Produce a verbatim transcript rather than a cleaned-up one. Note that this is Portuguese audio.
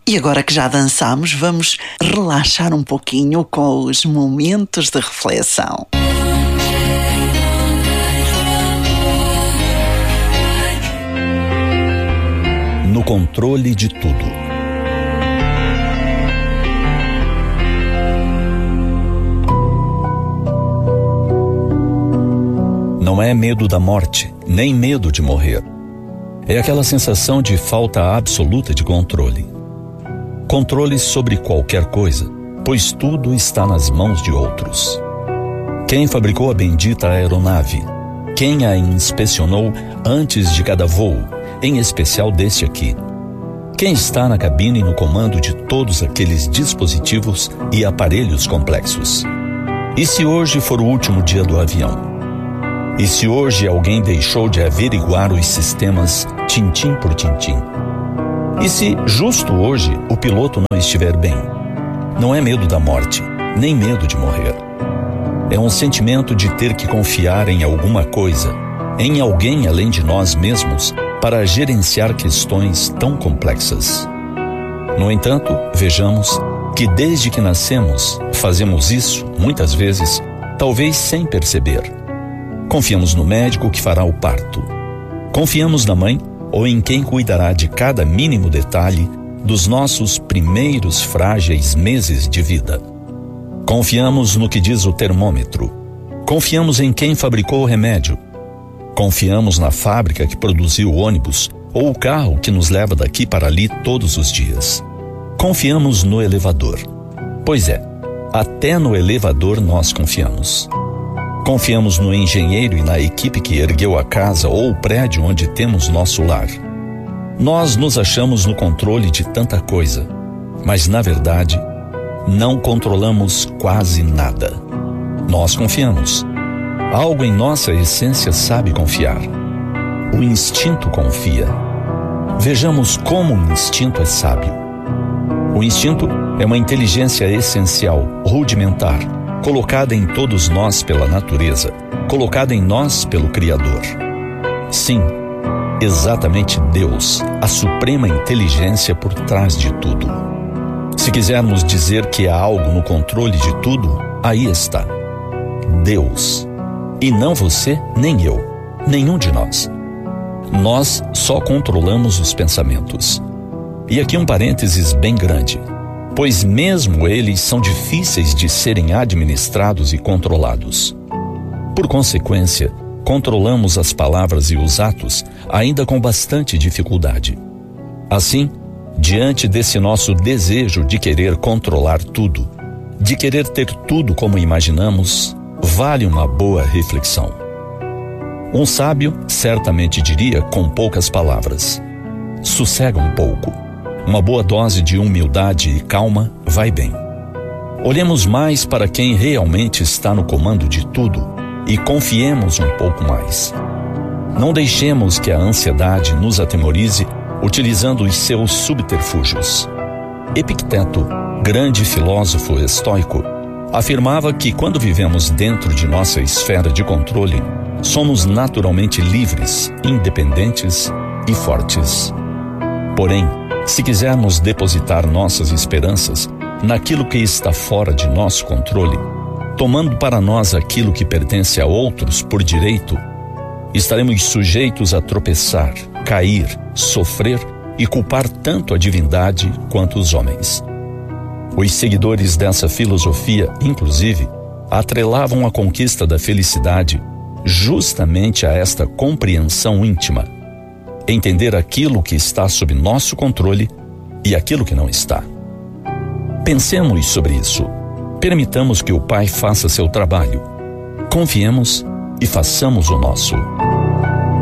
E agora que já dançamos, vamos relaxar um pouquinho com os momentos de reflexão. No controle de tudo. Não é medo da morte, nem medo de morrer. É aquela sensação de falta absoluta de controle. Controle sobre qualquer coisa, pois tudo está nas mãos de outros. Quem fabricou a bendita aeronave? Quem a inspecionou antes de cada voo, em especial deste aqui? Quem está na cabine e no comando de todos aqueles dispositivos e aparelhos complexos? E se hoje for o último dia do avião? E se hoje alguém deixou de averiguar os sistemas tintim por tintim? E se justo hoje o piloto não estiver bem? Não é medo da morte, nem medo de morrer. É um sentimento de ter que confiar em alguma coisa, em alguém além de nós mesmos, para gerenciar questões tão complexas. No entanto, vejamos que desde que nascemos, fazemos isso, muitas vezes, talvez sem perceber. Confiamos no médico que fará o parto. Confiamos na mãe ou em quem cuidará de cada mínimo detalhe dos nossos primeiros frágeis meses de vida. Confiamos no que diz o termômetro. Confiamos em quem fabricou o remédio. Confiamos na fábrica que produziu o ônibus ou o carro que nos leva daqui para ali todos os dias. Confiamos no elevador. Pois é, até no elevador nós confiamos. Confiamos no engenheiro e na equipe que ergueu a casa ou o prédio onde temos nosso lar. Nós nos achamos no controle de tanta coisa, mas na verdade, não controlamos quase nada. Nós confiamos. Algo em nossa essência sabe confiar. O instinto confia. Vejamos como o instinto é sábio. O instinto é uma inteligência essencial, rudimentar, colocada em todos nós pela natureza, colocada em nós pelo Criador. Sim, exatamente Deus, a suprema inteligência por trás de tudo. Se quisermos dizer que há algo no controle de tudo, aí está. Deus. E não você, nem eu, nenhum de nós. Nós só controlamos os pensamentos. E aqui um parênteses bem grande. Pois mesmo eles são difíceis de serem administrados e controlados. Por consequência, controlamos as palavras e os atos ainda com bastante dificuldade. Assim, diante desse nosso desejo de querer controlar tudo, de querer ter tudo como imaginamos, vale uma boa reflexão. Um sábio certamente diria com poucas palavras: sossega um pouco. Uma boa dose de humildade e calma vai bem. Olhemos mais para quem realmente está no comando de tudo e confiemos um pouco mais. Não deixemos que a ansiedade nos atemorize utilizando os seus subterfúgios. Epicteto, grande filósofo estoico, afirmava que quando vivemos dentro de nossa esfera de controle, somos naturalmente livres, independentes e fortes. Porém, se quisermos depositar nossas esperanças naquilo que está fora de nosso controle, tomando para nós aquilo que pertence a outros por direito, estaremos sujeitos a tropeçar, cair, sofrer e culpar tanto a divindade quanto os homens. Os seguidores dessa filosofia, inclusive, atrelavam a conquista da felicidade justamente a esta compreensão íntima. Entender aquilo que está sob nosso controle e aquilo que não está. Pensemos sobre isso. Permitamos que o Pai faça seu trabalho. Confiemos e façamos o nosso.